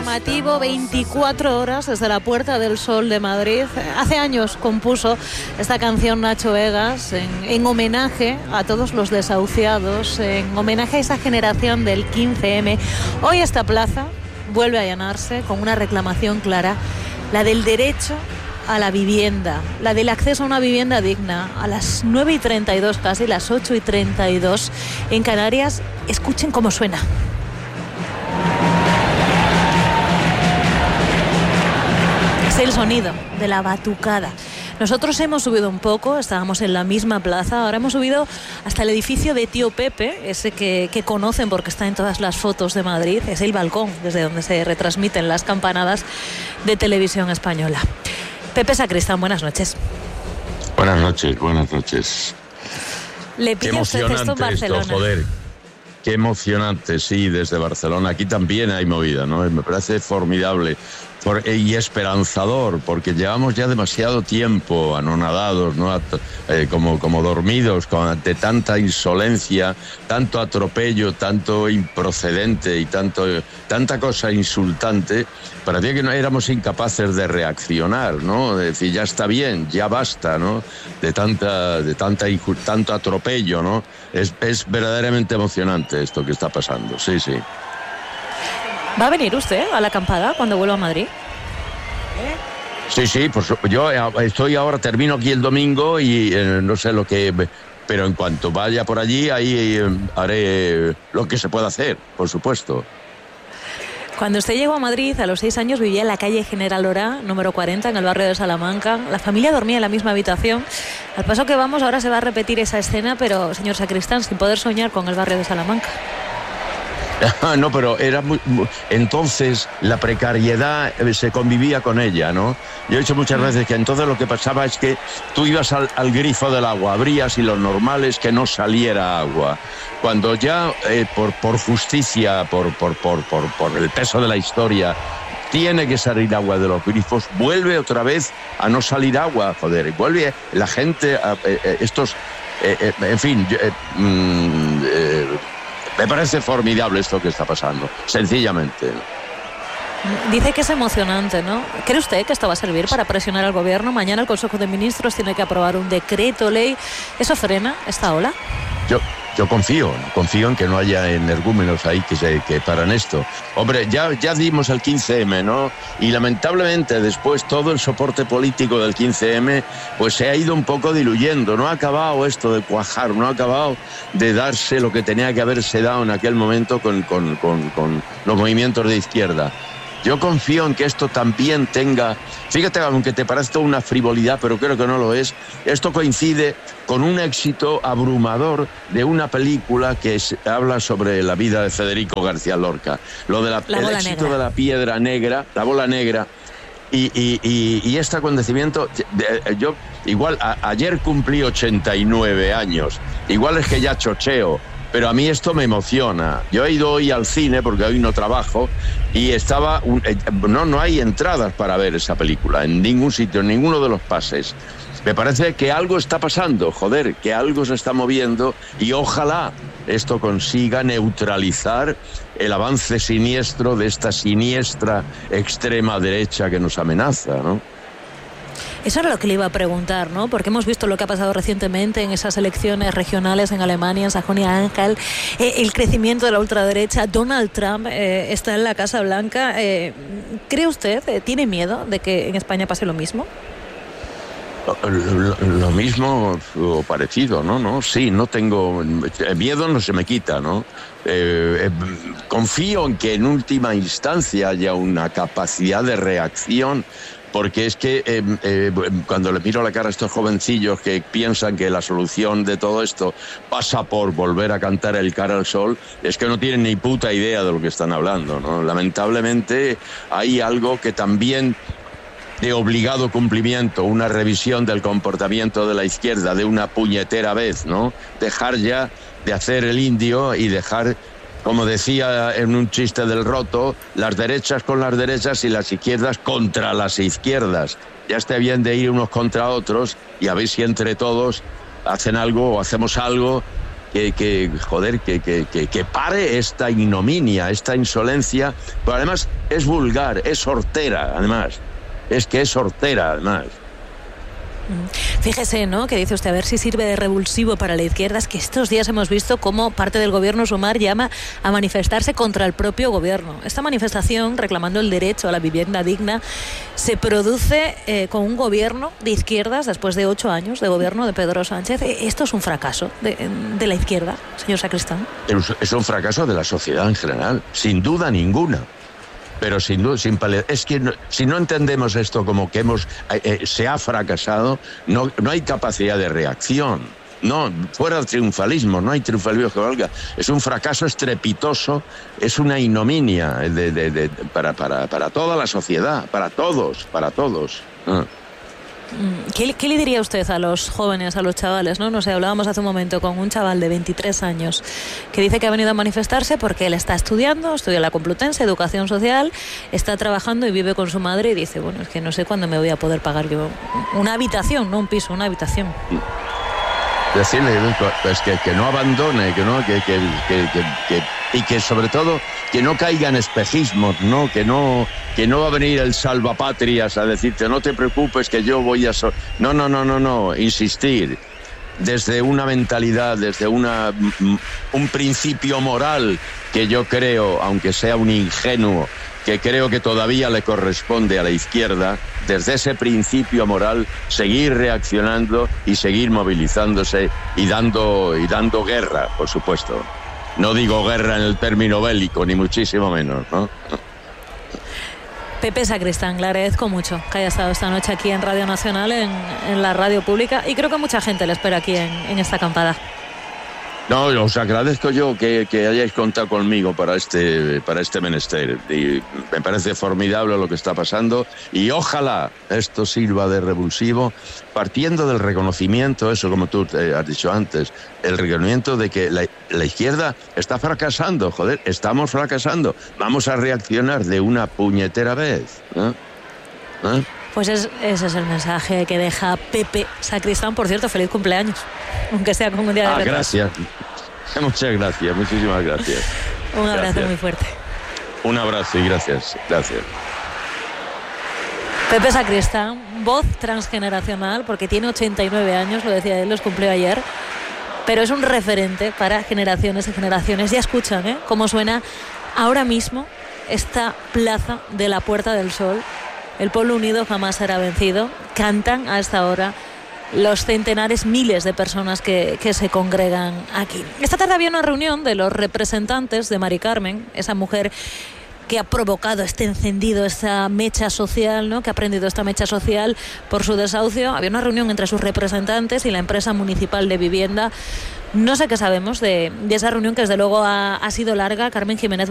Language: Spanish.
Informativo 24 horas desde la Puerta del Sol de Madrid. Hace años compuso esta canción Nacho Vegas en homenaje a todos los desahuciados, en homenaje a esa generación del 15M. Hoy esta plaza vuelve a llenarse con una reclamación clara, la del derecho a la vivienda, la del acceso a una vivienda digna. A las 9:32, casi las 8:32 en Canarias, escuchen cómo suena. Es el sonido de la batucada. Nosotros hemos subido un poco, estábamos en la misma plaza, ahora hemos subido hasta el edificio de Tío Pepe, ese que conocen porque está en todas las fotos de Madrid, es el balcón desde donde se retransmiten las campanadas de Televisión Española. Pepe Sacristán, buenas noches. Buenas noches, buenas noches. ¿Le pide usted esto en Barcelona? Esto, joder. Qué emocionante, sí, desde Barcelona. Aquí también hay movida, ¿no? Me parece formidable y esperanzador, porque llevamos ya demasiado tiempo anonadados, ¿no? Como dormidos, ante tanta insolencia, tanto atropello, tanto improcedente y tanta cosa insultante. Parecía que no éramos incapaces de reaccionar, ¿no? De decir, ya está bien, ya basta, ¿no? De tanto atropello, ¿no? Es verdaderamente emocionante esto que está pasando, sí. ¿Va a venir usted a la acampada cuando vuelva a Madrid? Sí, pues yo estoy ahora, termino aquí el domingo y no sé lo que... Pero en cuanto vaya por allí, ahí haré lo que se pueda hacer, por supuesto. Cuando usted llegó a Madrid, a los 6 años, vivía en la calle General Orá, número 40, en el barrio de Salamanca. La familia dormía en la misma habitación. Al paso que vamos, ahora se va a repetir esa escena, pero, señor Sacristán, sin poder soñar con el barrio de Salamanca. No, pero era entonces la precariedad se convivía con ella, ¿no? Yo he dicho muchas veces que entonces lo que pasaba es que tú ibas al grifo del agua, abrías y lo normal es que no saliera agua. Cuando ya por justicia, por el peso de la historia, tiene que salir agua de los grifos, vuelve otra vez a no salir agua, joder, y vuelve la gente a en fin. Me parece formidable esto que está pasando, sencillamente. Dice que es emocionante, ¿no? ¿Cree usted que esto va a servir para presionar al gobierno? Mañana el Consejo de Ministros tiene que aprobar un decreto ley. ¿Eso frena esta ola? Yo confío en que no haya energúmenos ahí que paran esto. Hombre, ya dimos el 15M, ¿no? Y lamentablemente después todo el soporte político del 15M pues se ha ido un poco diluyendo. No ha acabado esto de cuajar, no ha acabado de darse lo que tenía que haberse dado en aquel momento con los movimientos de izquierda. Yo confío en que esto también tenga... Fíjate, aunque te parezca una frivolidad, pero creo que no lo es, esto coincide con un éxito abrumador de una película que habla sobre la vida de Federico García Lorca. El éxito de La Piedra Negra, La Bola Negra, y este acontecimiento... Yo igual, ayer cumplí 89 años, igual es que ya chocheo, pero a mí esto me emociona. Yo he ido hoy al cine, porque hoy no trabajo, y no hay entradas para ver esa película, en ningún sitio, en ninguno de los pases. Me parece que algo está pasando, joder, que algo se está moviendo, y ojalá esto consiga neutralizar el avance siniestro de esta siniestra extrema derecha que nos amenaza, ¿no? Eso era lo que le iba a preguntar, ¿no? Porque hemos visto lo que ha pasado recientemente en esas elecciones regionales en Alemania, en Sajonia-Anhalt, el crecimiento de la ultraderecha. Donald Trump está en la Casa Blanca. ¿Cree usted, tiene miedo de que en España pase lo mismo? Lo mismo o parecido, ¿no? Sí, no tengo... El miedo no se me quita, ¿no? Confío en que en última instancia haya una capacidad de reacción, porque es que cuando le miro la cara a estos jovencillos que piensan que la solución de todo esto pasa por volver a cantar el Cara al Sol, es que no tienen ni puta idea de lo que están hablando, ¿no? Lamentablemente hay algo que también de obligado cumplimiento, una revisión del comportamiento de la izquierda de una puñetera vez, ¿no? Dejar ya de hacer el indio y dejar... Como decía en un chiste del Roto, las derechas con las derechas y las izquierdas contra las izquierdas. Ya está bien de ir unos contra otros y a ver si entre todos hacen algo o hacemos algo que pare esta ignominia, esta insolencia, pero además es vulgar, es hortera, además. Es que es hortera, además. Fíjese, ¿no?, que dice usted, a ver si sirve de revulsivo para la izquierda. Es que estos días hemos visto cómo parte del gobierno Sumar llama a manifestarse contra el propio gobierno. Esta manifestación reclamando el derecho a la vivienda digna se produce con un gobierno de izquierdas después de 8 años de gobierno de Pedro Sánchez. ¿Esto es un fracaso de la izquierda, señor Sacristán? Es un fracaso de la sociedad en general, sin duda ninguna. Pero sin duda, es que si no entendemos esto como que se ha fracasado, no hay capacidad de reacción. No, fuera del triunfalismo, no hay triunfalismo que valga. Es un fracaso estrepitoso, es una ignominia para toda la sociedad, para todos. ¿Qué le diría usted a los jóvenes, a los chavales? No sé, hablábamos hace un momento con un chaval de 23 años que dice que ha venido a manifestarse porque él está estudia en la Complutense, Educación Social, está trabajando y vive con su madre y dice, bueno, es que no sé cuándo me voy a poder pagar yo una habitación, no un piso, una habitación. Decirle pues que no abandone, y que sobre todo que no caiga en espejismos, ¿no? Que no va a venir el salvapatrias a decirte no te preocupes que yo voy a... No, insistir desde una mentalidad, desde un principio moral que yo creo, aunque sea un ingenuo, que creo que todavía le corresponde a la izquierda, desde ese principio moral, seguir reaccionando y seguir movilizándose y dando guerra, por supuesto. No digo guerra en el término bélico, ni muchísimo menos, ¿no? Pepe Sacristán, le agradezco mucho que haya estado esta noche aquí en Radio Nacional, en la radio pública, y creo que mucha gente le espera aquí en esta acampada. No, os agradezco yo que hayáis contado conmigo para este menester. Y me parece formidable lo que está pasando y ojalá esto sirva de revulsivo, partiendo del reconocimiento, eso como tú has dicho antes, el reconocimiento de que la izquierda está fracasando, estamos fracasando. Vamos a reaccionar de una puñetera vez, ¿eh? Pues ese es el mensaje que deja Pepe Sacristán. Por cierto, feliz cumpleaños, aunque sea con un día de retraso. Gracias. Muchas gracias, muchísimas gracias. Un abrazo muy fuerte. Un abrazo y gracias. Pepe Sacristán, voz transgeneracional, porque tiene 89 años, lo decía él, los cumplió ayer, pero es un referente para generaciones y generaciones. Ya escuchan, cómo suena ahora mismo esta plaza de la Puerta del Sol. El pueblo unido jamás será vencido. Cantan a esta hora los centenares, miles de personas que se congregan aquí. Esta tarde había una reunión de los representantes de Mari Carmen, esa mujer que ha provocado este encendido, esta mecha social, ¿no?, que ha prendido esta mecha social por su desahucio. Había una reunión entre sus representantes y la empresa municipal de vivienda. No sé qué sabemos de esa reunión, que desde luego ha sido larga. Carmen Jiménez